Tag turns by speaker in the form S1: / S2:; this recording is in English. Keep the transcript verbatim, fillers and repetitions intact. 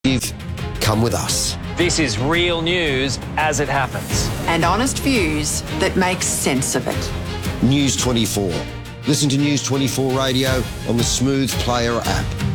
S1: Come with us.
S2: This is real news as it happens.
S3: And honest views that make sense of it.
S1: News twenty-four. Listen to News twenty-four Radio on the Smooth Player app.